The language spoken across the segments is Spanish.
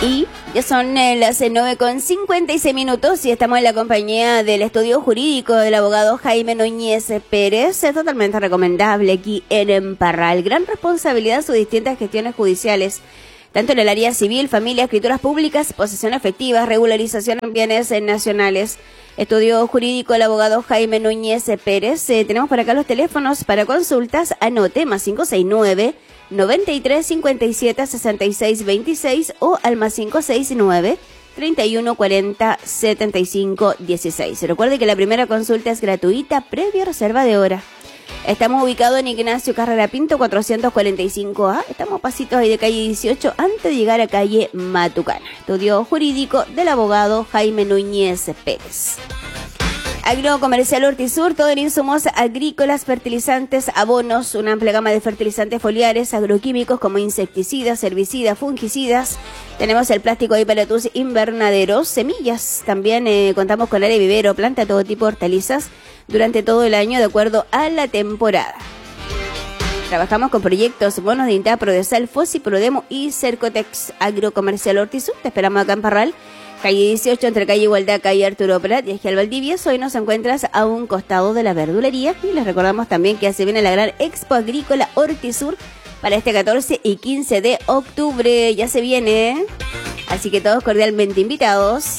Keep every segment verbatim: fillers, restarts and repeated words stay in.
Y ya son eh, las nueve con cincuenta y seis minutos y estamos en la compañía del estudio jurídico del abogado Jaime Núñez Pérez. Es totalmente recomendable aquí en Emparral. Gran responsabilidad sus distintas gestiones judiciales, tanto en el área civil, familia, escrituras públicas, posesión efectiva, regularización en bienes eh, nacionales. Estudio jurídico del abogado Jaime Núñez Pérez. Eh, tenemos por acá los teléfonos para consultas. Anote, más cinco seis nueve, noventa y tres, cincuenta y siete, sesenta y seis, veintiséis o al más cinco seis nueve, treinta y uno, cuarenta, setenta y cinco, dieciséis. Recuerde que la primera consulta es gratuita, previa reserva de hora. Estamos ubicados en Ignacio Carrera Pinto, cuatrocientos cuarenta y cinco A. Estamos a pasitos ahí de calle dieciocho, antes de llegar a calle Matucana. Estudio jurídico del abogado Jaime Núñez Pérez. Agrocomercial Hortisur, todo en insumos agrícolas, fertilizantes, abonos, una amplia gama de fertilizantes foliares, agroquímicos como insecticidas, herbicidas, fungicidas. Tenemos el plástico ahí para tus invernaderos, semillas. También eh, contamos con área de vivero, planta todo tipo de hortalizas durante todo el año de acuerdo a la temporada. Trabajamos con proyectos, bonos de INTA, Prodesal, Fosi, Prodemo y Cercotex. Agrocomercial Hortisur, te esperamos acá en Parral. Calle dieciocho, entre calle Igualdad, calle Arturo Prat y Ejial Valdivieso. Hoy nos encuentras a un costado de la verdulería. Y les recordamos también que se viene la gran Expo Agrícola Hortisur para este catorce y quince de octubre. Ya se viene, así que todos cordialmente invitados.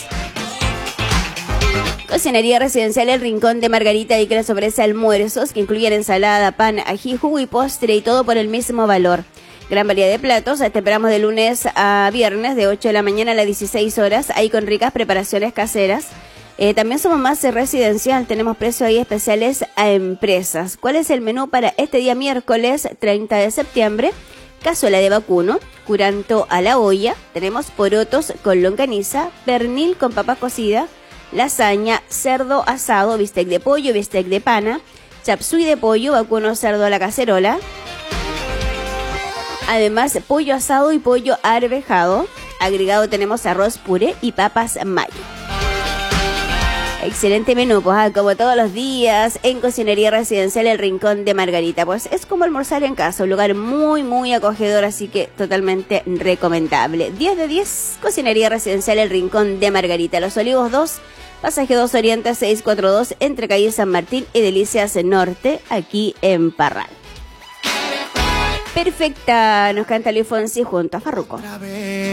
Cocinería Residencial El Rincón de Margarita, y que les ofrece almuerzos que incluyen ensalada, pan, ají, jugo y postre, y todo por el mismo valor. Gran variedad de platos, te esperamos de lunes a viernes de ocho de la mañana a las dieciséis horas, ahí con ricas preparaciones caseras. Eh, también somos más residencial, tenemos precios ahí especiales a empresas. ¿Cuál es el menú para este día miércoles treinta de septiembre? Cazuela de vacuno, curanto a la olla, tenemos porotos con longaniza, pernil con papa cocida, lasaña, cerdo asado, bistec de pollo, bistec de pana, chapsui de pollo, vacuno cerdo a la cacerola. Además, pollo asado y pollo arvejado. Agregado tenemos arroz puré y papas mayo. Excelente menú, pues ah, como todos los días en Cocinería Residencial El Rincón de Margarita. Pues es como almorzar en casa, un lugar muy, muy acogedor, así que totalmente recomendable. diez de diez, Cocinería Residencial El Rincón de Margarita. Los Olivos dos, pasaje dos Oriente seiscientos cuarenta y dos, entre calle San Martín y Delicias Norte, aquí en Parral. Perfecta, nos canta Luis Fonsi junto a Farruko.